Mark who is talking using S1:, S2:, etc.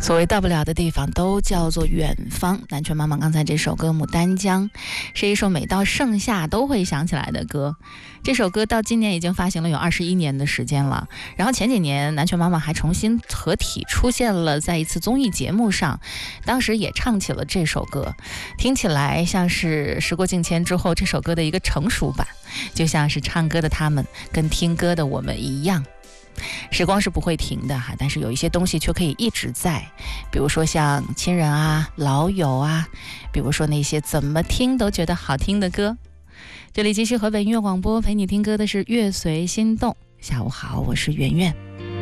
S1: 所谓到不了的地方都叫做远方。南拳妈妈刚才这首歌《牡丹江》是一首每到盛夏都会想起来的歌。这首歌到今年已经发行了有21年的时间了。然后前几年南拳妈妈还重新合体出现了在一次综艺节目上，当时也唱起了这首歌，听起来像是时过境迁之后这首歌的一个成熟版，就像是唱歌的他们跟听歌的我们一样。时光是不会停的哈，但是有一些东西却可以一直在，比如说像亲人啊、老友啊，比如说那些怎么听都觉得好听的歌。这里继续河北音乐广播，陪你听歌的是乐随心动。下午好，我是圆圆。